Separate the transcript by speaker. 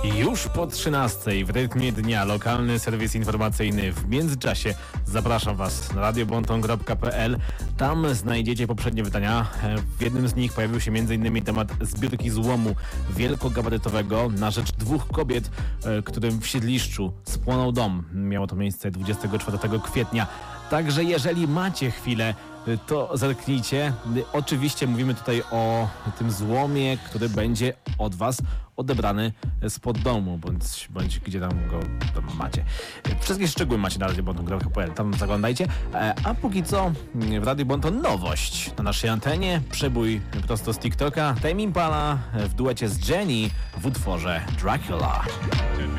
Speaker 1: Już po 13:00 w rytmie dnia lokalny serwis informacyjny. W międzyczasie zapraszam Was na radiobonton.pl. Tam znajdziecie poprzednie wydania. W jednym z nich pojawił się m.in. temat zbiórki złomu wielkogabarytowego na rzecz dwóch kobiet, którym w Siedliszczu spłonął dom. Miało to miejsce 24 kwietnia. Także jeżeli macie chwilę, to zerknijcie. Oczywiście mówimy tutaj o tym złomie, który będzie od Was odebrany spod domu, bądź gdzie tam go macie. Wszystkie szczegóły macie na radiobonton.pl, tam zaglądajcie. A póki co w Radio Bonton nowość na naszej antenie, przebój prosto z TikToka. Tame Impala w duecie z Jenny w utworze Dracula.